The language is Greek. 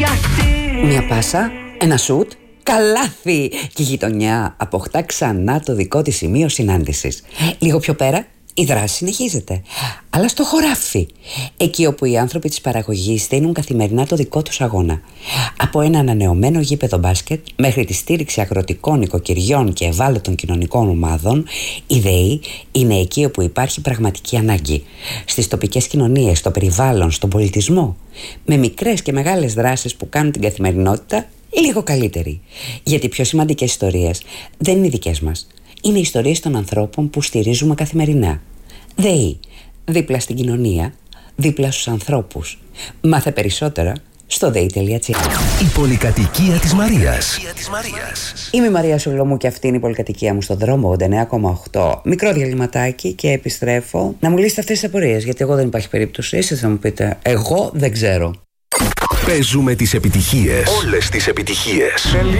Μια πάσα, ένα σουτ, καλάθι! Και η γειτονιά αποκτά ξανά το δικό της σημείο συνάντησης. Λίγο πιο πέρα η δράση συνεχίζεται, αλλά στο χωράφι, εκεί όπου οι άνθρωποι της παραγωγής στείνουν καθημερινά το δικό τους αγώνα. Από ένα ανανεωμένο γήπεδο μπάσκετ μέχρι τη στήριξη αγροτικών νοικοκυριών και ευάλωτων κοινωνικών ομάδων, η ΔΕΗ είναι εκεί όπου υπάρχει πραγματική ανάγκη. Στις τοπικές κοινωνίες, στο περιβάλλον, στον πολιτισμό, με μικρές και μεγάλες δράσεις που κάνουν την καθημερινότητα λίγο καλύτερη. Γιατί οι πιο σημαντικές ιστορίες δεν είναι οι δικές μας. Είναι οι ιστορίες των ανθρώπων που στηρίζουμε καθημερινά. ΔΕΗ, δίπλα στην κοινωνία, δίπλα στους ανθρώπους. Μάθε περισσότερα στο ΔΕΗ.gr. Η πολυκατοικία της Μαρίας. Είμαι η Μαρία Σολομού και αυτή είναι η πολυκατοικία μου στον δρόμο 89,8. Μικρό διαλυματάκι και επιστρέφω να μου λύσετε αυτές τις απορίες, γιατί εγώ δεν υπάρχει περίπτωση. Εσείς θα μου πείτε, εγώ δεν ξέρω. Παίζουμε τις επιτυχίες. Όλες τις επιτυχίες.